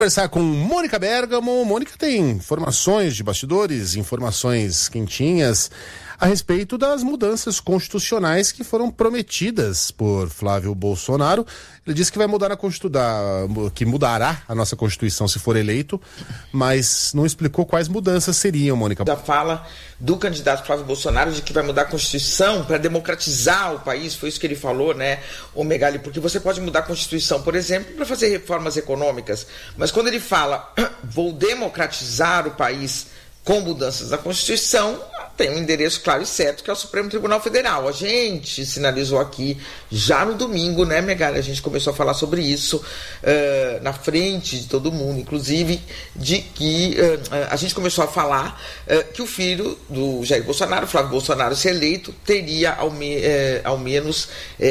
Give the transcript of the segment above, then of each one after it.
Conversar com Mônica Bergamo. Mônica tem informações de bastidores, informações quentinhas a respeito das mudanças constitucionais que foram prometidas por Flávio Bolsonaro. Ele disse que vai mudar que mudará a nossa Constituição se for eleito, mas não explicou quais mudanças seriam, Mônica. Da fala do candidato Flávio Bolsonaro de que vai mudar a Constituição para democratizar o país, foi isso que ele falou, né, o Megali, porque você pode mudar a Constituição, por exemplo, para fazer reformas econômicas, mas quando ele fala, vou democratizar o país com mudanças da Constituição, tem um endereço claro e certo, que é o Supremo Tribunal Federal. A gente sinalizou aqui já no domingo, né, Megali? A gente começou a falar sobre isso na frente de todo mundo, inclusive, de que a gente começou a falar que o filho do Jair Bolsonaro, Flávio Bolsonaro, se eleito, teria ao menos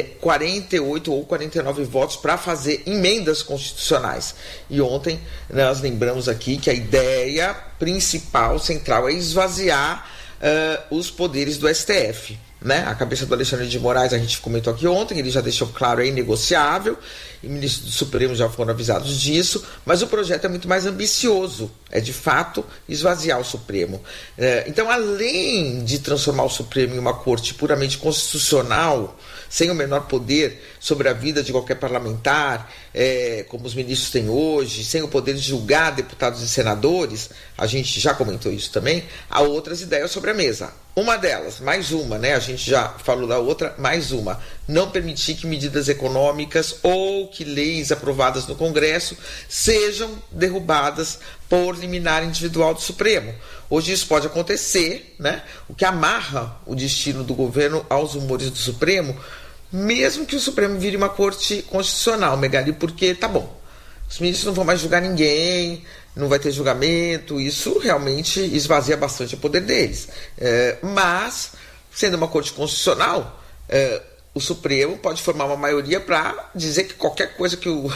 48 ou 49 votos para fazer emendas constitucionais. E ontem nós lembramos aqui que a ideia principal, central, é esvaziar os poderes do STF, né? A cabeça do Alexandre de Moraes, a gente comentou aqui ontem, ele já deixou claro, é inegociável, e ministros do Supremo já foram avisados disso, mas o projeto é muito mais ambicioso, é de fato esvaziar o Supremo. Então, além de transformar o Supremo em uma corte puramente constitucional, sem o menor poder sobre a vida de qualquer parlamentar, como os ministros têm hoje, sem o poder de julgar deputados e senadores, a gente já comentou isso também, há outras ideias sobre a mesa. Uma delas, mais uma, né? A gente já falou da outra, mais uma. Não permitir que medidas econômicas ou que leis aprovadas no Congresso sejam derrubadas por liminar individual do Supremo. Hoje isso pode acontecer, né? O que amarra o destino do governo aos rumores do Supremo, mesmo que o Supremo vire uma corte constitucional, Megali, porque tá bom, os ministros não vão mais julgar ninguém, não vai ter julgamento, isso realmente esvazia bastante o poder deles. Mas, sendo uma corte constitucional, o Supremo pode formar uma maioria para dizer que qualquer coisa que eu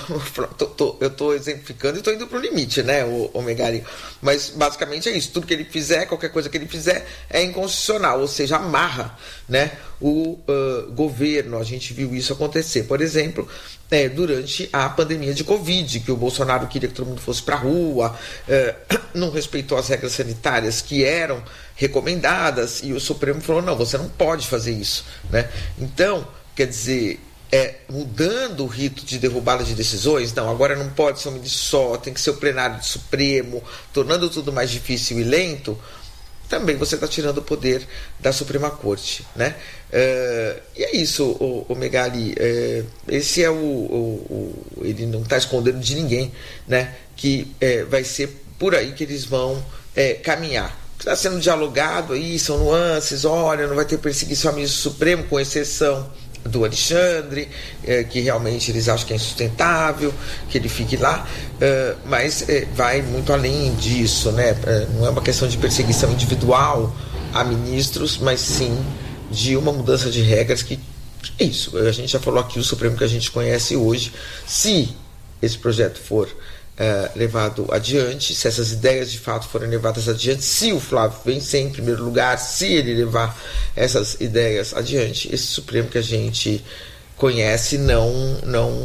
estou exemplificando e estou indo para o limite, né, o Megali? Mas basicamente é isso, tudo que ele fizer, qualquer coisa que ele fizer é inconstitucional, ou seja, amarra, né, o governo. A gente viu isso acontecer, por exemplo, durante a pandemia de Covid, que o Bolsonaro queria que todo mundo fosse para a rua, não respeitou as regras sanitárias que eram recomendadas, e o Supremo falou, não, você não pode fazer isso, né? Então, quer dizer, mudando o rito de derrubada de decisões, não, agora não pode ser um ministro só, tem que ser o plenário do Supremo, tornando tudo mais difícil e lento, também você está tirando o poder da Suprema Corte, né? E é isso, o Megali, esse é ele não está escondendo de ninguém, né? Que vai ser por aí que eles vão caminhar. Está sendo dialogado aí, são nuances, olha, não vai ter perseguição ao ministro Supremo, com exceção do Alexandre, que realmente eles acham que é insustentável, que ele fique lá, mas vai muito além disso, né? Não é uma questão de perseguição individual a ministros, mas sim de uma mudança de regras que é isso. A gente já falou aqui, o Supremo que a gente conhece hoje, se esse projeto for levado adiante, se essas ideias de fato forem levadas adiante, se o Flávio vencer em primeiro lugar, se ele levar essas ideias adiante, esse Supremo que a gente conhece não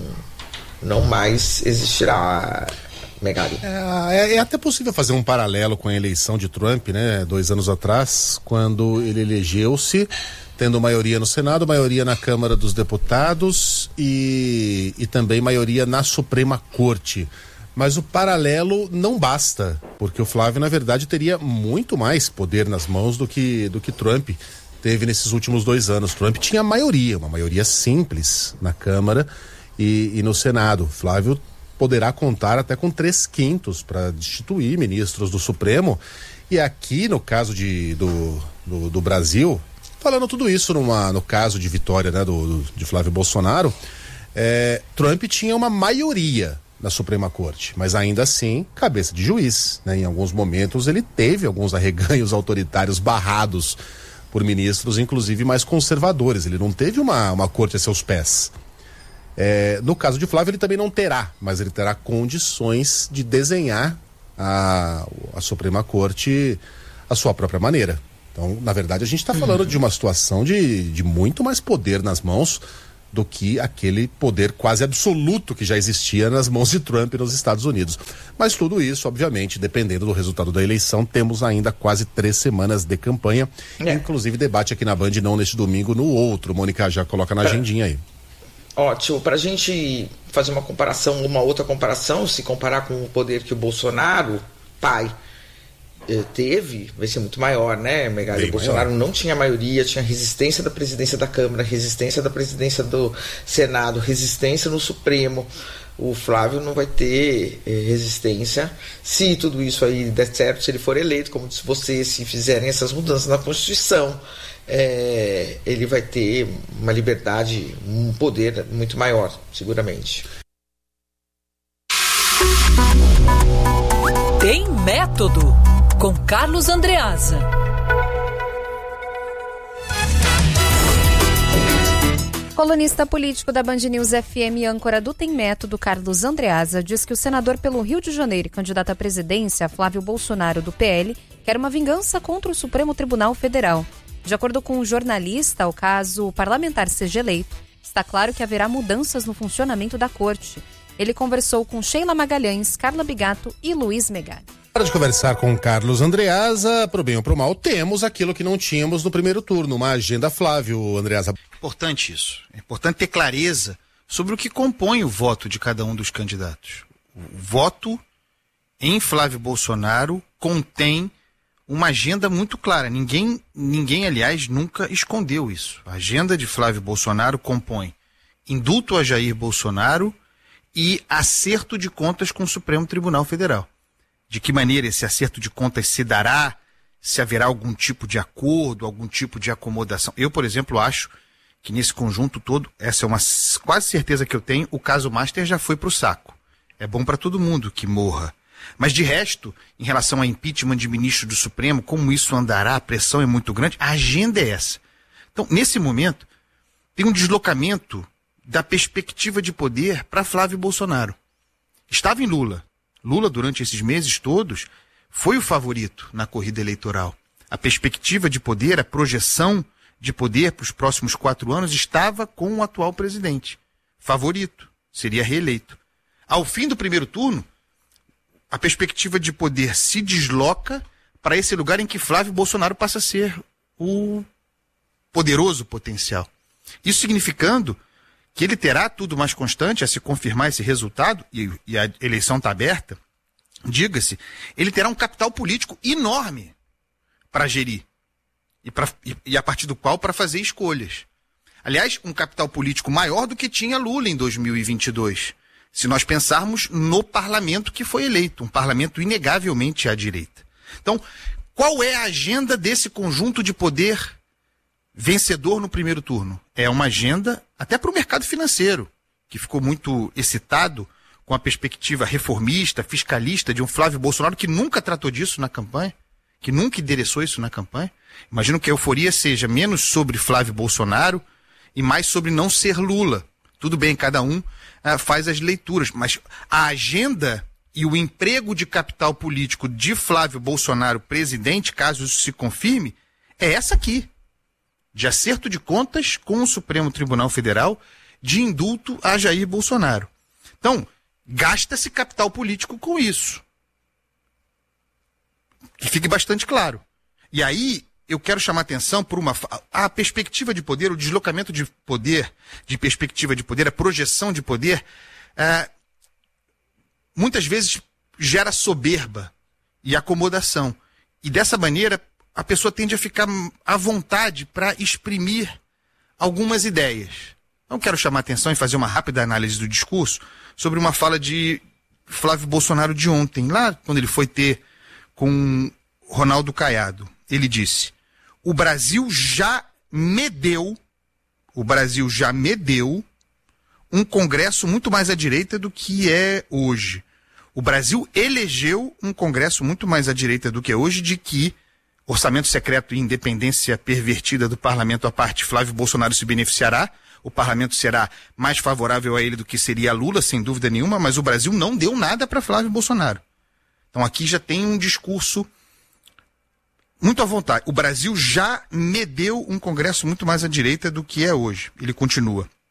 mais existirá, Megali. É até possível fazer um paralelo com a eleição de Trump, né, 2 anos atrás, quando ele elegeu-se tendo maioria no Senado, maioria na Câmara dos Deputados e também maioria na Suprema Corte. Mas o paralelo não basta, porque o Flávio, na verdade, teria muito mais poder nas mãos do que Trump teve nesses últimos 2 anos. Trump tinha maioria, uma maioria simples na Câmara e no Senado. Flávio poderá contar até com 3/5 para destituir ministros do Supremo. E aqui, no caso do Brasil, falando tudo isso no caso de vitória, né, de Flávio Bolsonaro, Trump tinha uma maioria na Suprema Corte, mas ainda assim, cabeça de juiz, né? Em alguns momentos ele teve alguns arreganhos autoritários barrados por ministros, inclusive mais conservadores. Ele não teve uma corte a seus pés. No caso de Flávio, ele também não terá, mas ele terá condições de desenhar a Suprema Corte à sua própria maneira. Então, na verdade, a gente está falando de uma situação de muito mais poder nas mãos do que aquele poder quase absoluto que já existia nas mãos de Trump nos Estados Unidos. Mas tudo isso, obviamente, dependendo do resultado da eleição, temos ainda quase 3 semanas de campanha, inclusive debate aqui na Band, não neste domingo, no outro. Mônica, já coloca na agendinha aí. Ótimo, para a gente fazer uma outra comparação, se comparar com o poder que o Bolsonaro, pai, teve, vai ser muito maior, né, Megali? O Bolsonaro não tinha maioria, tinha resistência da presidência da Câmara, resistência da presidência do Senado, resistência no Supremo. O Flávio não vai ter resistência se tudo isso aí der certo, se ele for eleito, como disse você, se fizerem essas mudanças na Constituição. Ele vai ter uma liberdade, um poder muito maior, seguramente. Tem Método, com Carlos Andreasa. Colunista político da Band News FM, âncora do Tem Método, Carlos Andreasa, diz que o senador pelo Rio de Janeiro e candidato à presidência, Flávio Bolsonaro, do PL, quer uma vingança contra o Supremo Tribunal Federal. De acordo com o jornalista, caso o parlamentar seja eleito, está claro que haverá mudanças no funcionamento da corte. Ele conversou com Sheila Magalhães, Carla Bigato e Luiz Megali. Para de conversar com Carlos Andreasa, pro bem ou pro mal, temos aquilo que não tínhamos no primeiro turno, uma agenda. Flávio Andreasa. Importante isso. É importante ter clareza sobre o que compõe o voto de cada um dos candidatos. O voto em Flávio Bolsonaro contém uma agenda muito clara. Ninguém, aliás, nunca escondeu isso. A agenda de Flávio Bolsonaro compõe indulto a Jair Bolsonaro e acerto de contas com o Supremo Tribunal Federal. De que maneira esse acerto de contas se dará, se haverá algum tipo de acordo, algum tipo de acomodação. Eu, por exemplo, acho que nesse conjunto todo, essa é uma quase certeza que eu tenho, o caso Master já foi para o saco. É bom para todo mundo que morra. Mas de resto, em relação a impeachment de ministro do Supremo, como isso andará, a pressão é muito grande, a agenda é essa. Então, nesse momento, tem um deslocamento da perspectiva de poder para Flávio Bolsonaro. Estava em Lula. Lula, durante esses meses todos, foi o favorito na corrida eleitoral. A perspectiva de poder, a projeção de poder para os próximos 4 anos estava com o atual presidente. Favorito, seria reeleito. Ao fim do primeiro turno, a perspectiva de poder se desloca para esse lugar em que Flávio Bolsonaro passa a ser o poderoso potencial. Isso significando que ele terá tudo mais constante a se confirmar esse resultado, e a eleição está aberta, diga-se, ele terá um capital político enorme para gerir, e a partir do qual para fazer escolhas. Aliás, um capital político maior do que tinha Lula em 2022, se nós pensarmos no parlamento que foi eleito, um parlamento inegavelmente à direita. Então, qual é a agenda desse conjunto de poder vencedor no primeiro turno? É uma agenda até para o mercado financeiro, que ficou muito excitado com a perspectiva reformista, fiscalista de um Flávio Bolsonaro que nunca tratou disso na campanha, que nunca endereçou isso na campanha. Imagino que a euforia seja menos sobre Flávio Bolsonaro e mais sobre não ser Lula. Tudo bem, cada um faz as leituras, mas a agenda e o emprego de capital político de Flávio Bolsonaro, presidente, caso isso se confirme, é essa aqui. De acerto de contas com o Supremo Tribunal Federal, de indulto a Jair Bolsonaro. Então, gasta-se capital político com isso. Que fique bastante claro. E aí, eu quero chamar atenção por a perspectiva de poder, o deslocamento de poder, de perspectiva de poder, a projeção de poder, muitas vezes gera soberba e acomodação. E dessa maneira, a pessoa tende a ficar à vontade para exprimir algumas ideias. Então, quero chamar atenção e fazer uma rápida análise do discurso sobre uma fala de Flávio Bolsonaro de ontem, lá quando ele foi ter com Ronaldo Caiado. Ele disse: o Brasil já me deu um Congresso muito mais à direita do que é hoje. O Brasil elegeu um Congresso muito mais à direita do que é hoje, de que orçamento secreto e independência pervertida do parlamento à parte, Flávio Bolsonaro se beneficiará, o parlamento será mais favorável a ele do que seria a Lula, sem dúvida nenhuma, mas o Brasil não deu nada para Flávio Bolsonaro. Então aqui já tem um discurso muito à vontade. O Brasil já me deu um Congresso muito mais à direita do que é hoje. Ele continua: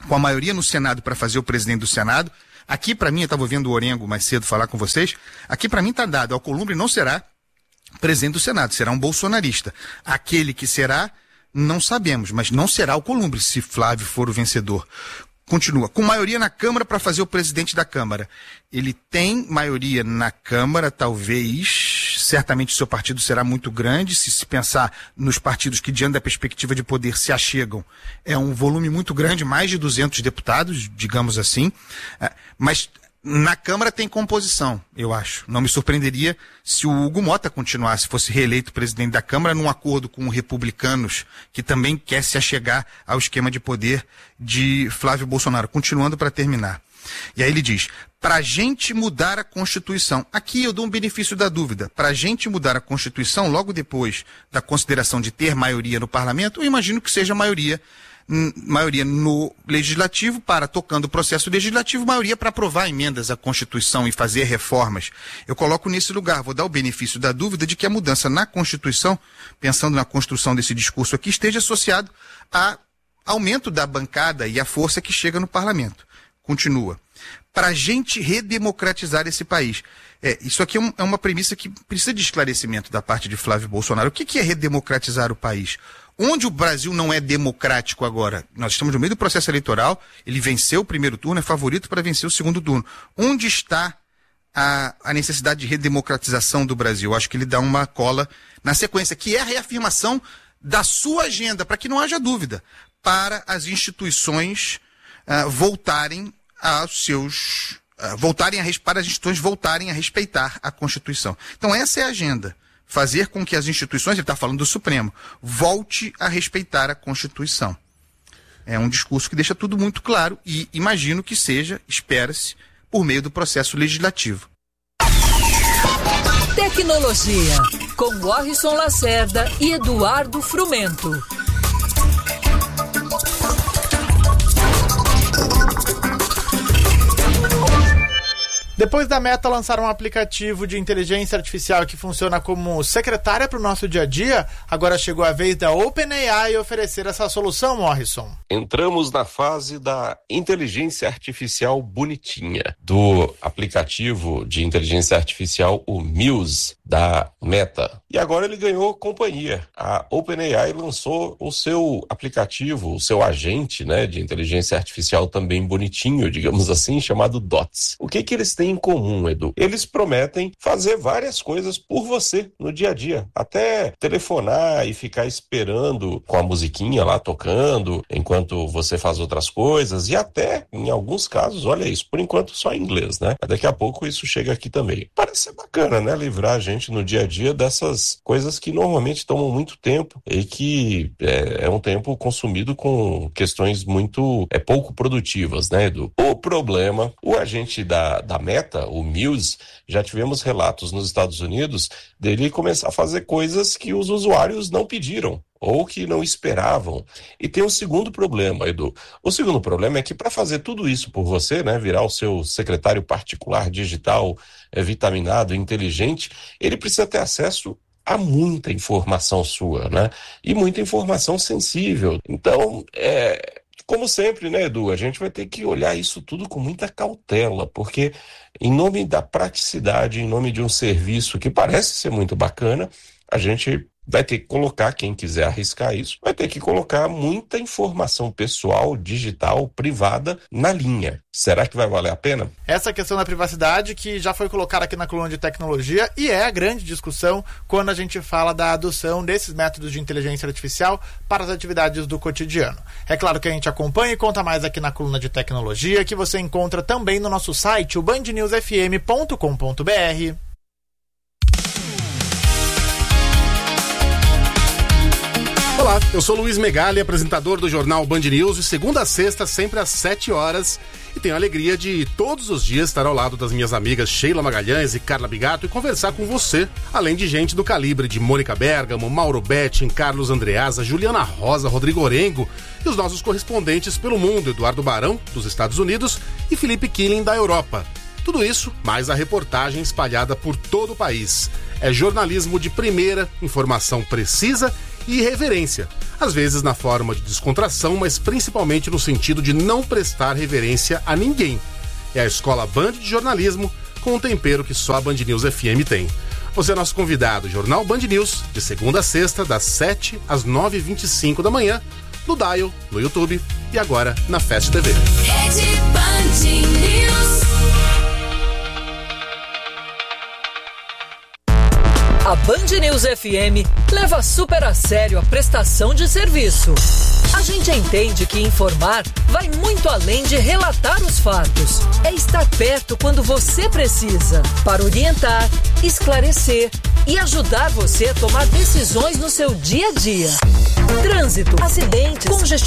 com a maioria no Senado para fazer o presidente do Senado. Aqui, para mim, eu estava ouvindo o Orengo mais cedo falar com vocês, aqui para mim está dado, Alcolumbre não será presidente do Senado, será um bolsonarista. Aquele que será, não sabemos, mas não será Alcolumbre, se Flávio for o vencedor. Continua, com maioria na Câmara para fazer o presidente da Câmara. Ele tem maioria na Câmara, talvez, certamente o seu partido será muito grande, se pensar nos partidos que, diante da perspectiva de poder, se achegam. É um volume muito grande, mais de 200 deputados, digamos assim, mas na Câmara tem composição, eu acho. Não me surpreenderia se o Hugo Mota continuasse, fosse reeleito presidente da Câmara num acordo com os republicanos, que também quer se achegar ao esquema de poder de Flávio Bolsonaro. Continuando para terminar. E aí ele diz, para a gente mudar a Constituição, aqui eu dou um benefício da dúvida, para a gente mudar a Constituição, logo depois da consideração de ter maioria no Parlamento, eu imagino que seja maioria no Legislativo, tocando o processo legislativo, maioria para aprovar emendas à Constituição e fazer reformas. Eu coloco nesse lugar, vou dar o benefício da dúvida de que a mudança na Constituição, pensando na construção desse discurso aqui, esteja associado a aumento da bancada e a força que chega no Parlamento. Continua. Para a gente redemocratizar esse país. Isso aqui é uma premissa que precisa de esclarecimento da parte de Flávio Bolsonaro. O que é redemocratizar o país? Onde o Brasil não é democrático agora? Nós estamos no meio do processo eleitoral, ele venceu o primeiro turno, é favorito para vencer o segundo turno. Onde está a necessidade de redemocratização do Brasil? Eu acho que ele dá uma cola na sequência, que é a reafirmação da sua agenda, para que não haja dúvida, para as instituições voltarem para as instituições voltarem a respeitar a Constituição. Então essa é a agenda. Fazer com que as instituições, ele está falando do Supremo, volte a respeitar a Constituição. É um discurso que deixa tudo muito claro e imagino que seja, espera-se, por meio do processo legislativo. Tecnologia, com Warrison Lacerda e Eduardo Frumento. Depois da Meta lançar um aplicativo de inteligência artificial que funciona como secretária para o nosso dia a dia, agora chegou a vez da OpenAI oferecer essa solução, Morrison. Entramos na fase da inteligência artificial bonitinha, do aplicativo de inteligência artificial, o Muse, da Meta. E agora ele ganhou companhia. A OpenAI lançou o seu aplicativo, o seu agente, de inteligência artificial também bonitinho, digamos assim, chamado Dots. O que eles têm em comum, Edu? Eles prometem fazer várias coisas por você no dia a dia. Até telefonar e ficar esperando com a musiquinha lá tocando, enquanto você faz outras coisas, e até, em alguns casos, olha isso, por enquanto só em inglês, Mas daqui a pouco isso chega aqui também. Parece ser bacana, livrar a gente no dia a dia dessas coisas que normalmente tomam muito tempo e que é um tempo consumido com questões muito pouco produtivas, Edu? O problema, o agente da Meta, o Muse, já tivemos relatos nos Estados Unidos dele começar a fazer coisas que os usuários não pediram ou que não esperavam. E tem um segundo problema, Edu. O segundo problema é que para fazer tudo isso por você, virar o seu secretário particular digital, vitaminado, inteligente, ele precisa ter acesso a muita informação sua, E muita informação sensível. Então, como sempre, Edu, a gente vai ter que olhar isso tudo com muita cautela, porque em nome da praticidade, em nome de um serviço que parece ser muito bacana, a gente vai ter que colocar, quem quiser arriscar isso, vai ter que colocar muita informação pessoal, digital, privada na linha. Será que vai valer a pena? Essa questão da privacidade que já foi colocada aqui na coluna de tecnologia e é a grande discussão quando a gente fala da adoção desses métodos de inteligência artificial para as atividades do cotidiano. É claro que a gente acompanha e conta mais aqui na coluna de tecnologia, que você encontra também no nosso site, o bandnewsfm.com.br. Olá, eu sou Luiz Megali, apresentador do jornal Band News, de segunda a sexta, sempre às 7 horas. E tenho a alegria de todos os dias estar ao lado das minhas amigas Sheila Magalhães e Carla Bigato e conversar com você, além de gente do calibre de Mônica Bergamo, Mauro Betting, Carlos Andreasa, Juliana Rosa, Rodrigo Orengo e os nossos correspondentes pelo mundo, Eduardo Barão, dos Estados Unidos, e Felipe Killing, da Europa. Tudo isso, mais a reportagem espalhada por todo o país. É jornalismo de primeira, informação precisa e irreverência. Às vezes na forma de descontração, mas principalmente no sentido de não prestar reverência a ninguém. É a Escola Band de Jornalismo, com um tempero que só a Band News FM tem. Você é nosso convidado, Jornal Band News, de segunda a sexta, das 7 às 9h25 da manhã, no Dial, no YouTube e agora na Fast TV. Rede Band News. A Band News FM leva super a sério a prestação de serviço. A gente entende que informar vai muito além de relatar os fatos. É estar perto quando você precisa, para orientar, esclarecer e ajudar você a tomar decisões no seu dia a dia. Trânsito, acidentes, congestão.